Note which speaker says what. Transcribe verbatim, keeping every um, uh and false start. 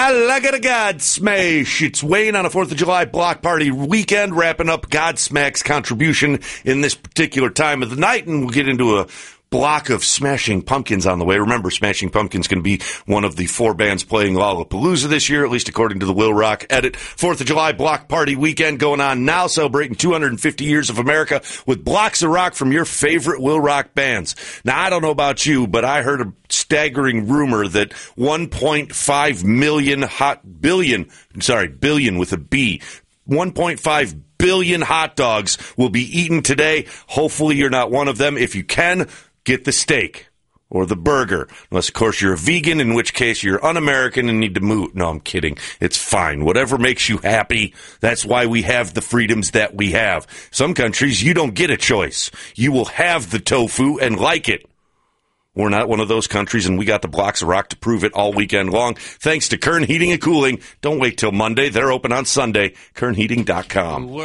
Speaker 1: I like it a God Smash. It's Wayne on a fourth of July block party weekend, wrapping up Godsmack's contribution in this particular time of the night, and we'll get into a block of Smashing Pumpkins on the way. Remember, Smashing Pumpkins can be one of the four bands playing Lollapalooza this year, at least according to the Will Rock edit. fourth of July block party weekend going on now, celebrating two hundred fifty years of America with blocks of rock from your favorite Will Rock bands. Now, I don't know about you, but I heard a staggering rumor that one point five million hot billion, sorry, billion with a B, one point five billion hot dogs will be eaten today. Hopefully you're not one of them. If you can, get the steak or the burger. Unless, of course, you're a vegan, in which case you're un-American and need to move. No, I'm kidding. It's fine. Whatever makes you happy, that's why we have the freedoms that we have. Some countries, you don't get a choice. You will have the tofu and like it. We're not one of those countries, and we got the blocks of rock to prove it all weekend long. Thanks to Kern Heating and Cooling. Don't wait till Monday. They're open on Sunday. Kern Heating dot com.